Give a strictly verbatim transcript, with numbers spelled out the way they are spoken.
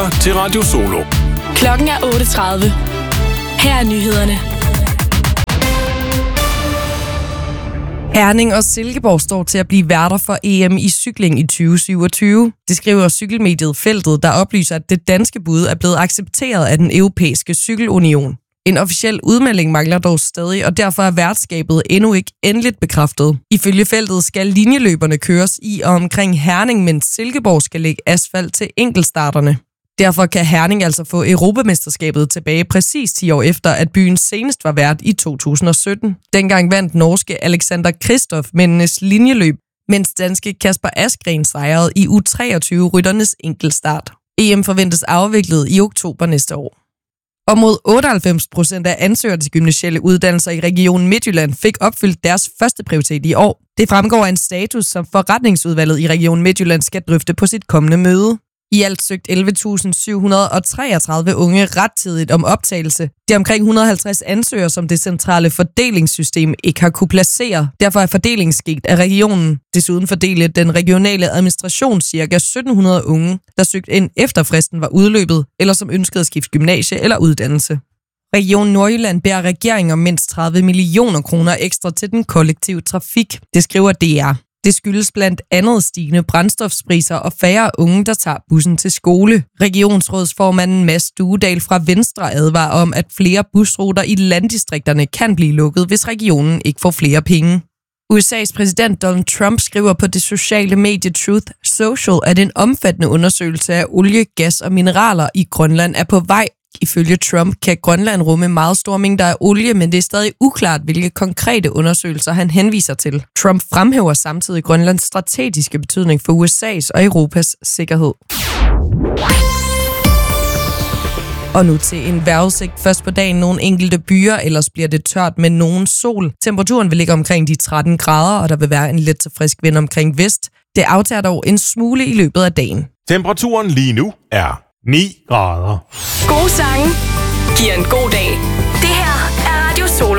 lytter til Radio Solo. Klokken er otte tredive. Her er nyhederne. Herning og Silkeborg står til at blive værter for E M i cykling i tyve syvogtyve. Det skriver cykelmediet Feltet, der oplyser, at det danske bud er blevet accepteret af den europæiske cykelunion. En officiel udmelding mangler dog stadig, og derfor er værtskabet endnu ikke endeligt bekræftet. Ifølge Feltet skal linjeløberne køres i og omkring Herning, mens Silkeborg skal lægge asfalt til enkeltstarterne. Derfor kan Herning altså få Europamesterskabet tilbage præcis ti år efter, at byen senest var vært i to tusind og sytten. Dengang vandt norske Alexander Kristoff mændenes linjeløb, mens danske Kasper Asgreen sejrede i U treogtyve-rytternes enkeltstart. E M forventes afviklet i oktober næste år. Og mod otteoghalvfems procent af ansøgere til gymnasielle uddannelser i Region Midtjylland fik opfyldt deres første prioritet i år. Det fremgår af en status, som forretningsudvalget i Region Midtjylland skal drøfte på sit kommende møde. I alt søgte elleve tusind syv hundrede og treogtredive unge rettidigt om optagelse. Det er omkring et hundrede og halvtreds ansøgere, som det centrale fordelingssystem ikke har kunne placere. Derfor er fordelingen sket af regionen. Desuden fordelte den regionale administration ca. sytten hundrede unge, der søgte ind efter fristen var udløbet, eller som ønskede at skifte gymnasie eller uddannelse. Region Nordjylland beder regeringen om mindst tredive millioner kroner ekstra til den kollektive trafik. Det skriver D R. Det skyldes blandt andet stigende brændstofspriser og færre unge, der tager bussen til skole. Regionsrådsformanden Mads Duedal fra Venstre advarer om, at flere busruter i landdistrikterne kan blive lukket, hvis regionen ikke får flere penge. U S A's præsident Donald Trump skriver på det sociale medie Truth Social, at en omfattende undersøgelse af olie, gas og mineraler i Grønland er på vej. Ifølge Trump kan Grønland rumme meget store mængder af olie, men det er stadig uklart, hvilke konkrete undersøgelser han henviser til. Trump fremhæver samtidig Grønlands strategiske betydning for U S A's og Europas sikkerhed. Og nu til en vejrudsigt. Først på dagen nogle enkelte byer, ellers bliver det tørt med nogen sol. Temperaturen vil ligge omkring de tretten grader, og der vil være en let til frisk vind omkring vest. Det aftager dog en smule i løbet af dagen. Temperaturen lige nu er ni grader. Gode sange giver en god dag.